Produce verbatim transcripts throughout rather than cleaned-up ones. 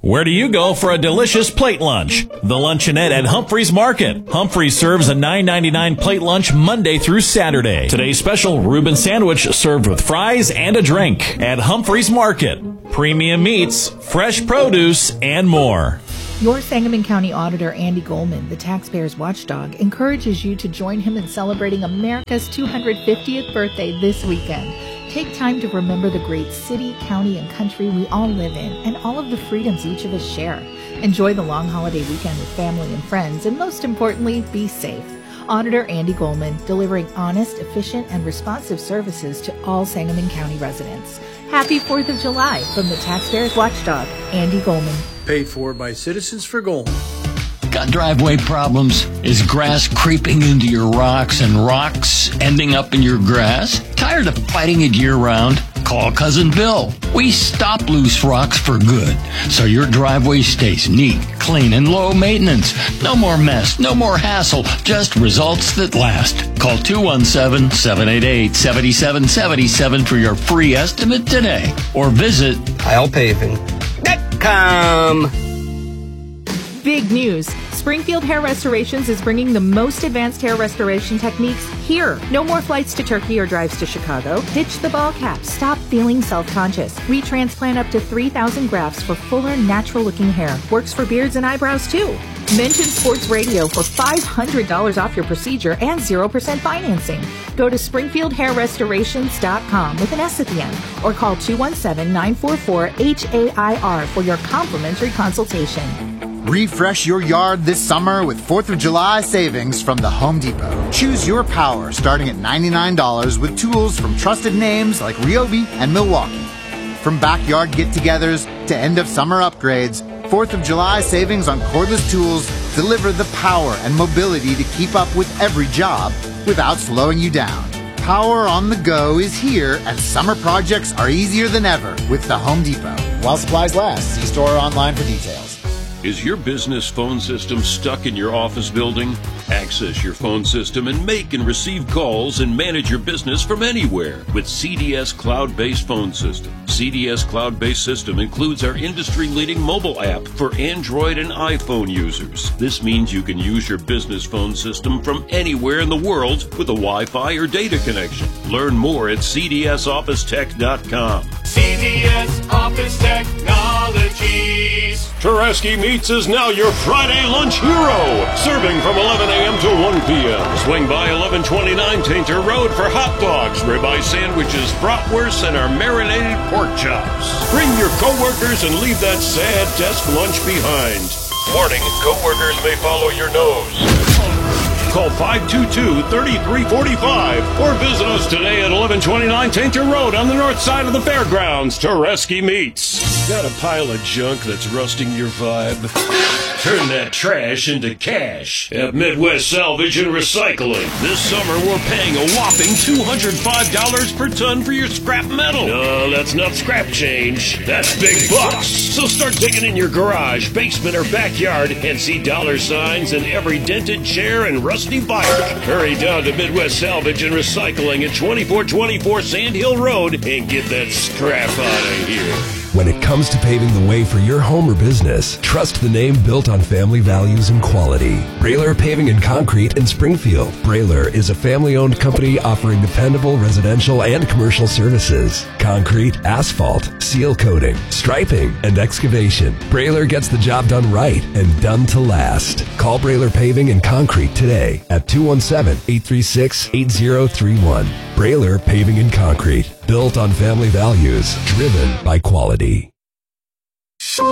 Where do you go for a delicious plate lunch? The Luncheonette at Humphreys Market. Humphreys serves a nine ninety-nine plate lunch Monday through Saturday. Today's special, Reuben sandwich served with fries and a drink at Humphreys Market. Premium meats, fresh produce, and more. Your Sangamon County Auditor, Andy Goldman, the taxpayer's watchdog, encourages you to join him in celebrating America's two hundred fiftieth birthday this weekend. Take time to remember the great city, county, and country we all live in and all of the freedoms each of us share. Enjoy the long holiday weekend with family and friends, and most importantly, be safe. Auditor Andy Goldman, delivering honest, efficient, and responsive services to all Sangamon County residents. Happy fourth of July from the taxpayer's watchdog, Andy Goldman. Paid for by Citizens for Goldman. Got driveway problems? Is grass creeping into your rocks and rocks ending up in your grass? Tired of fighting it year-round? Call Cousin Bill. We stop loose rocks for good, so your driveway stays neat, clean, and low maintenance. No more mess, no more hassle, just results that last. Call two one seven, seven eight eight, seven seven seven seven for your free estimate today, or visit Kyle Paving dot com. Big news. Springfield Hair Restorations is bringing the most advanced hair restoration techniques here. No more flights to Turkey or drives to Chicago. Ditch the ball cap. Stop feeling self-conscious. Retransplant up to three thousand grafts for fuller, natural-looking hair. Works for beards and eyebrows, too. Mention Sports Radio for five hundred dollars off your procedure and zero percent financing. Go to springfield hair restorations dot com with an S at the end, or call two one seven, nine four four, H A I R for your complimentary consultation. Refresh your yard this summer with fourth of July savings from the Home Depot. Choose your power starting at ninety-nine dollars with tools from trusted names like Ryobi and Milwaukee. From backyard get-togethers to end-of-summer upgrades, fourth of July savings on cordless tools deliver the power and mobility to keep up with every job without slowing you down. Power on the go is here, and summer projects are easier than ever with the Home Depot. While supplies last, see store or online for details. Is your business phone system stuck in your office building? Access your phone system and make and receive calls and manage your business from anywhere with C D S Cloud-Based Phone System. C D S Cloud-Based System includes our industry-leading mobile app for Android and iPhone users. This means you can use your business phone system from anywhere in the world with a Wi-Fi or data connection. Learn more at c d s office tech dot com. C D S Office Technologies. Tereski Meats is now your Friday lunch hero, serving from eleven a.m. to one p.m. Swing by eleven twenty-nine Tainter Road for hot dogs, ribeye sandwiches, bratwurst, and our marinated pork chops. Bring your coworkers and leave that sad desk lunch behind. Warning, coworkers may follow your nose. Call five two two, three three four five or visit us today at eleven twenty-nine Tainter Road on the north side of the fairgrounds. Tereski Meats. Got a pile of junk that's rusting your vibe? Turn that trash into cash at Midwest Salvage and Recycling. This summer, we're paying a whopping two hundred five dollars per ton for your scrap metal. No, that's not scrap change. That's big bucks. So start digging in your garage, basement, or backyard and see dollar signs in every dented chair and rusty bike. Hurry down to Midwest Salvage and Recycling at twenty-four twenty-four Sand Hill Road and get that scrap out of here. When it comes to paving the way for your home or business, trust the name built on family values and quality. Brailer Paving and Concrete in Springfield. Brailer is a family-owned company offering dependable residential and commercial services. Concrete, asphalt, seal coating, striping, and excavation. Brailer gets the job done right and done to last. Call Brailer Paving and Concrete today at two one seven, eight three six, eight zero three one. Brailer Paving and Concrete. Built on family values, driven by quality. From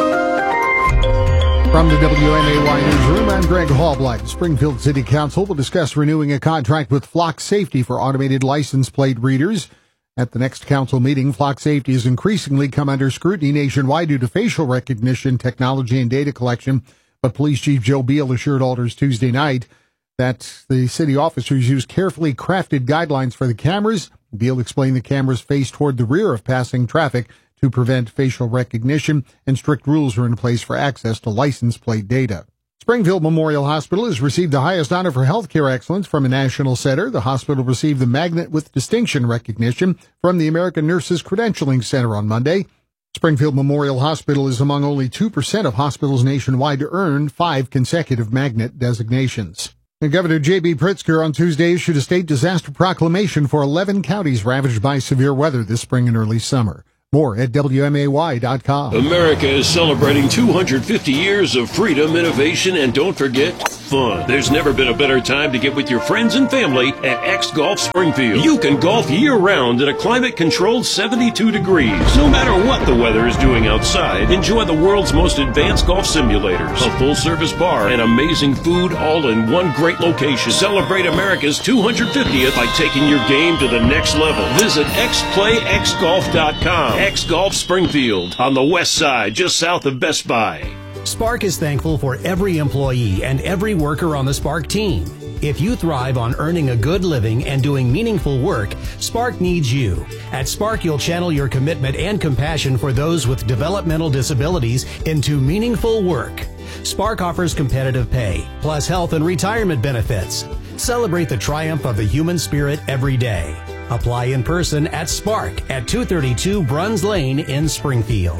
the W N A Y Newsroom, I'm Greg Hallblight. Springfield City Council will discuss renewing a contract with Flock Safety for automated license plate readers. At the next council meeting, Flock Safety has increasingly come under scrutiny nationwide due to facial recognition technology and data collection. But Police Chief Joe Beal assured alders Tuesday night that the city officers use carefully crafted guidelines for the cameras. Beal explained the cameras face toward the rear of passing traffic to prevent facial recognition, and strict rules are in place for access to license plate data. Springfield Memorial Hospital has received the highest honor for healthcare excellence from a national center. The hospital received the Magnet with Distinction recognition from the American Nurses Credentialing Center on Monday. Springfield Memorial Hospital is among only two percent of hospitals nationwide to earn five consecutive magnet designations. And Governor J B. Pritzker on Tuesday issued a state disaster proclamation for eleven counties ravaged by severe weather this spring and early summer. More at W M A Y dot com. America is celebrating two hundred fifty years of freedom, innovation, and don't forget, fun. There's never been a better time to get with your friends and family at X Golf Springfield. You can golf year-round at a climate-controlled seventy-two degrees. No matter what the weather is doing outside, enjoy the world's most advanced golf simulators, a full-service bar, and amazing food all in one great location. Celebrate America's two hundred fiftieth by taking your game to the next level. Visit x play x golf dot com. X Golf Springfield on the west side, just south of Best Buy. Spark is thankful for every employee and every worker on the Spark team. If you thrive on earning a good living and doing meaningful work, Spark needs you. At Spark, you'll channel your commitment and compassion for those with developmental disabilities into meaningful work. Spark offers competitive pay, plus health and retirement benefits. Celebrate the triumph of the human spirit every day. Apply in person at Spark at two thirty-two Bruns Lane in Springfield.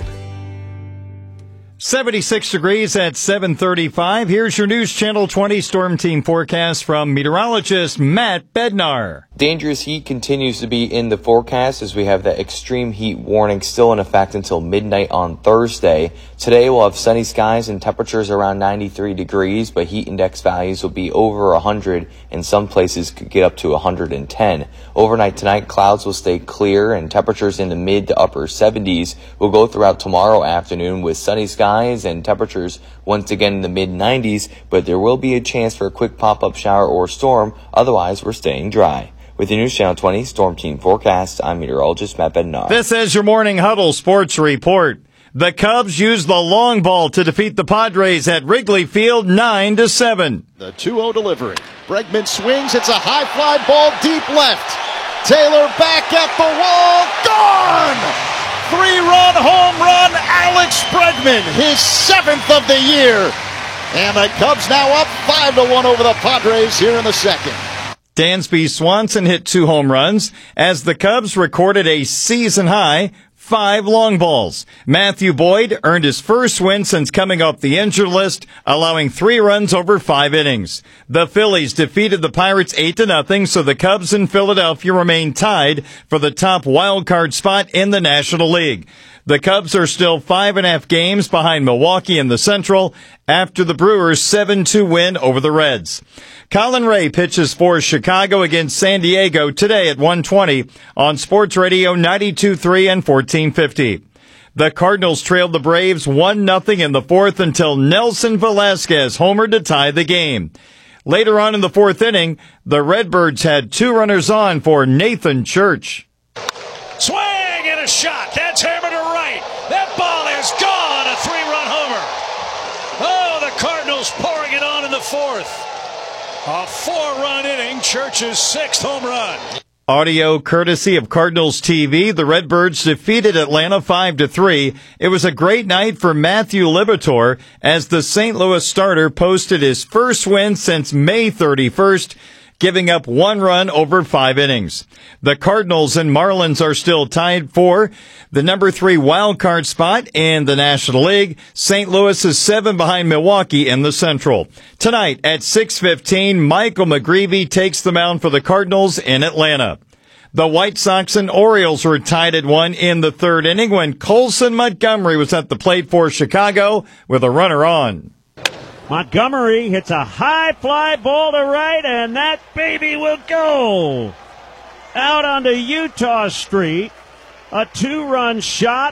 seventy-six degrees at seven thirty-five. Here's your News Channel twenty Storm Team forecast from meteorologist Matt Bednar. Dangerous heat continues to be in the forecast as we have that extreme heat warning still in effect until midnight on Thursday. Today we'll have sunny skies and temperatures around ninety-three degrees, but heat index values will be over one hundred and some places could get up to one hundred ten. Overnight tonight, clouds will stay clear and temperatures in the mid to upper seventies will go throughout tomorrow afternoon with sunny skies and temperatures once again in the mid nineties, but there will be a chance for a quick pop-up shower or storm. Otherwise, we're staying dry. With the News Channel twenty Storm Team forecast, I'm meteorologist Matt Bednar. This is your Morning Huddle Sports Report. The Cubs used the long ball to defeat the Padres at Wrigley Field nine to seven. The two oh delivery. Bregman swings. It's a high fly ball deep left. Taylor back at the wall. Gone! Three-run home run, Alex Bregman, his seventh of the year. And the Cubs now up five to one over the Padres here in the second. Dansby Swanson hit two home runs as the Cubs recorded a season-high five long balls. Matthew Boyd earned his first win since coming off the injured list, allowing three runs over five innings. The Phillies defeated the Pirates eight to nothing, so the Cubs in Philadelphia remain tied for the top wild card spot in the National League. The Cubs are still five and a half games behind Milwaukee in the Central after the Brewers' seven two win over the Reds. Colin Ray pitches for Chicago against San Diego today at one twenty on Sports Radio ninety-two point three and fourteen fifty. The Cardinals trailed the Braves one nothing in the fourth until Nelson Velasquez homered to tie the game. Later on in the fourth inning, the Redbirds had two runners on for Nathan Church. Swing and a shot. That's hammered to right. That ball is gone. A three-run homer. Oh, the Cardinals pouring it on in the fourth. A four-run inning, Church's sixth home run. Audio courtesy of Cardinals T V. The Redbirds defeated Atlanta five to three. It was a great night for Matthew Liberatore as the Saint Louis starter posted his first win since May thirty-first, giving up one run over five innings. The Cardinals and Marlins are still tied for the number three wild card spot in the National League. Saint Louis is seven behind Milwaukee in the Central. Tonight at six fifteen, Michael McGreevy takes the mound for the Cardinals in Atlanta. The White Sox and Orioles were tied at one in the third inning when Colson Montgomery was at the plate for Chicago with a runner on. Montgomery hits a high fly ball to right, and that baby will go out onto Utah Street. A two-run shot,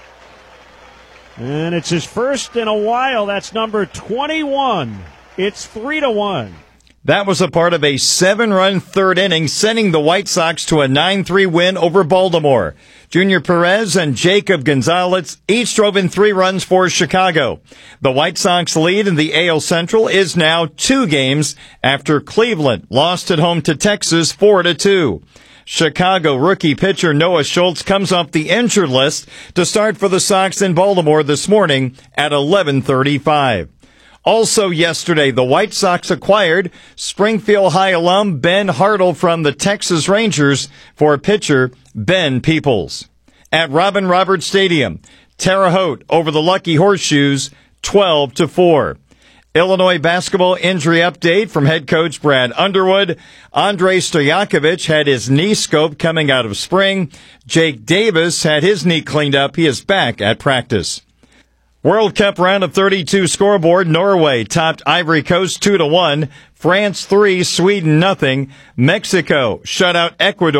and it's his first in a while. That's number twenty-one. It's three to one. That was a part of a seven-run third inning, sending the White Sox to a nine three win over Baltimore. Junior Perez and Jacob Gonzalez each drove in three runs for Chicago. The White Sox lead in the A L Central is now two games after Cleveland lost at home to Texas four to two. Chicago rookie pitcher Noah Schultz comes off the injured list to start for the Sox in Baltimore this morning at eleven thirty-five. Also yesterday, the White Sox acquired Springfield High alum Ben Hartle from the Texas Rangers for pitcher Ben Peoples. At Robin Roberts Stadium, Terre Haute over the Lucky Horseshoes, twelve to four. Illinois basketball injury update from head coach Brad Underwood. Andrei Stojakovic had his knee scoped coming out of spring. Jake Davis had his knee cleaned up. He is back at practice. World Cup round of thirty-two scoreboard. Norway topped Ivory Coast two to one. France three, Sweden nothing. Mexico shut out Ecuador.